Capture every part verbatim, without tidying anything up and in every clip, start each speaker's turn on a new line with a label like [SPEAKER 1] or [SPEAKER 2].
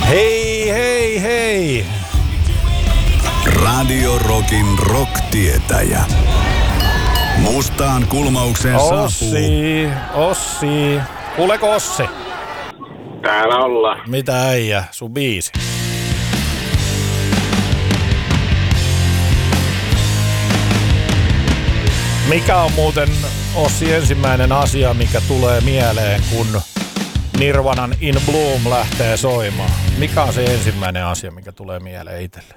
[SPEAKER 1] Hei, hei, hei!
[SPEAKER 2] Radio Rockin rock-tietäjä. Mustaan kulmaukseen saapuu.
[SPEAKER 1] Ossi, Ossi. Kuuleeko Ossi?
[SPEAKER 3] Täällä ollaan.
[SPEAKER 1] Mitä äijä, sun biisi? Mikä on muuten, Ossi, ensimmäinen asia, mikä tulee mieleen, kun Nirvanan In Bloom lähtee soimaan? Mikä on se ensimmäinen asia, mikä tulee mieleen itselle?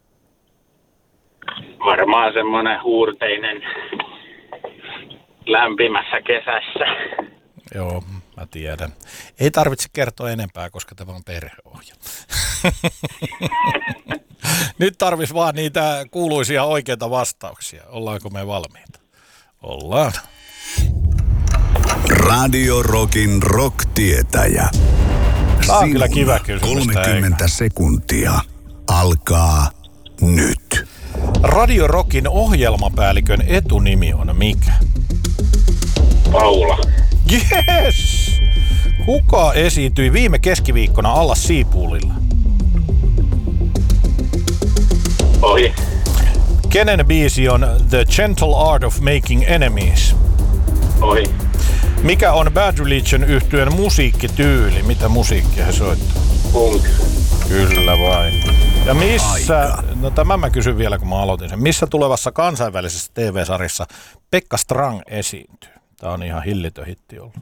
[SPEAKER 3] Varmaan semmoinen huurteinen lämpimässä kesässä.
[SPEAKER 1] Joo, mä tiedän. Ei tarvitse kertoa enempää, koska tämä on perheohjelma. Nyt tarvitsisi vaan niitä kuuluisia oikeita vastauksia. Ollaanko me valmiita? Ollaan.
[SPEAKER 2] Radio Rockin rock-tietäjä.
[SPEAKER 1] Tämä on kyllä kiva kysymys.
[SPEAKER 2] kolmekymmentä sekuntia alkaa nyt.
[SPEAKER 1] Radio Rockin ohjelmapäällikön etunimi on mikä?
[SPEAKER 3] Paula.
[SPEAKER 1] Yes! Kuka esiintyi viime keskiviikkona alla Siipuulilla?
[SPEAKER 3] Ohi.
[SPEAKER 1] Kenen biisi on The Gentle Art of Making Enemies?
[SPEAKER 3] Ohi.
[SPEAKER 1] Mikä on Bad Religion -yhtyeen musiikkityyli? Mitä musiikkia he soittaa?
[SPEAKER 3] Punk.
[SPEAKER 1] Kyllä vain. Ja missä,
[SPEAKER 2] Aika.
[SPEAKER 1] no tämän mä kysyn vielä kun mä aloitin sen, missä tulevassa kansainvälisessä T V-sarjassa Pekka Strang esiintyy? Tää on ihan hillitön hitti ollut.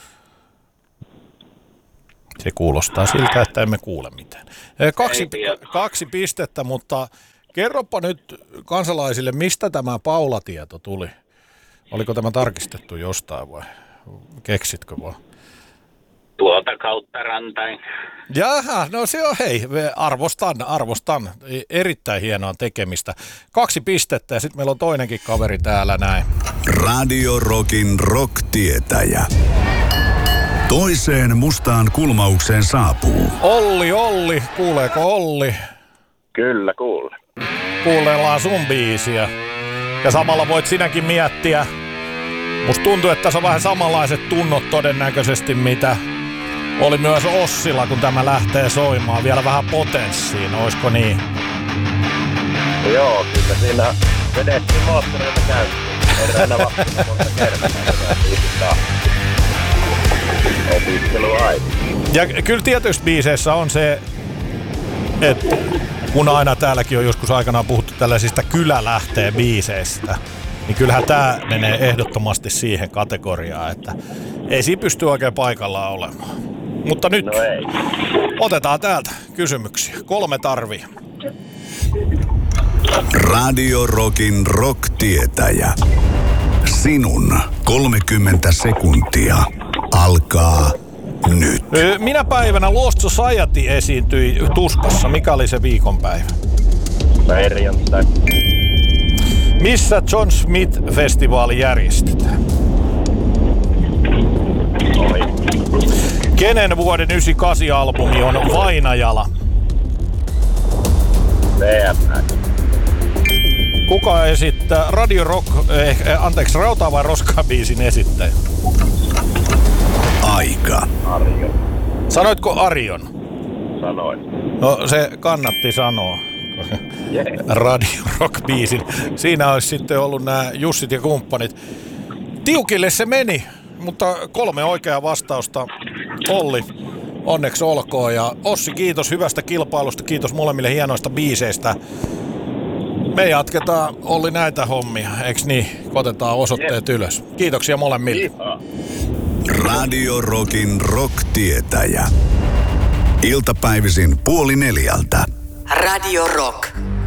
[SPEAKER 1] Se kuulostaa siltä, että emme kuule mitään. Kaksi, kaksi pistettä, mutta kerropa nyt kansalaisille, mistä tämä Paula-tieto tuli? Oliko tämä tarkistettu jostain vai keksitkö vaan?
[SPEAKER 3] Tuolta kautta rantain.
[SPEAKER 1] Jaha, no se on hei, arvostan, arvostan. Erittäin hienoa tekemistä. Kaksi pistettä ja sitten meillä on toinenkin kaveri täällä näin.
[SPEAKER 2] Radio Rockin rock-tietäjä. Toiseen mustaan kulmaukseen saapuu.
[SPEAKER 1] Olli, Olli, kuuleeko Olli?
[SPEAKER 3] Kyllä, kuule.
[SPEAKER 1] Kuunnellaan sun biisiä. Ja samalla voit sinäkin miettiä. Musta tuntuu, että tässä on vähän samanlaiset tunnot todennäköisesti, mitä oli myös Ossilla, kun tämä lähtee soimaan. Vielä vähän potenssiin, oisko niin?
[SPEAKER 4] Joo, kyllä siinä vedettiin moottoreita käyntiin. Eräänä vappuna monta kertaa. Opiskeluaika.
[SPEAKER 1] Ja kyllä tietysti biiseissä on se, että kun aina täälläkin on joskus aikanaan puhuttu tällaisista kylälähteen biiseistä, niin kyllähän tämä menee ehdottomasti siihen kategoriaan, että ei siinä pysty oikein paikallaan olemaan. Mutta nyt
[SPEAKER 4] No ei.
[SPEAKER 1] otetaan täältä kysymyksiä. Kolme tarvii.
[SPEAKER 2] Radio Rockin rock-tietäjä. Sinun kolmekymmentä sekuntia alkaa nyt.
[SPEAKER 1] Minä päivänä Lost Society esiintyi Tuskassa? Mikä oli se viikonpäivä?
[SPEAKER 4] Perjantai.
[SPEAKER 1] Missä John Smith-festivaali järjestetään?
[SPEAKER 4] Ohi.
[SPEAKER 1] Kenen vuoden yhdeksänkymmentäkahdeksan-albumi on Vainajala?
[SPEAKER 4] V M X.
[SPEAKER 1] Kuka esittää Radio Rock, eh, anteeksi, Rautaa vai Roskaa -biisin esittäjä?
[SPEAKER 2] Aika.
[SPEAKER 4] Arjo.
[SPEAKER 1] Sanoitko Arion?
[SPEAKER 4] Sanoin.
[SPEAKER 1] No se kannatti sanoa.
[SPEAKER 4] Yeah.
[SPEAKER 1] Radio Rock-biisin. Siinä olisi sitten ollut nämä Jussit ja kumppanit. Tiukille se meni, mutta kolme oikeaa vastausta. Olli, onneksi olkoon. Ja Ossi, kiitos hyvästä kilpailusta. Kiitos molemmille hienoista biiseistä. Me jatketaan, Olli, näitä hommia. Eiks niin? Otetaan osoitteet yeah. ylös. Kiitoksia molemmille.
[SPEAKER 4] Iha.
[SPEAKER 2] Radio Rockin rock-tietäjä. Iltapäivisin puoli neljältä.
[SPEAKER 5] Radio Rock.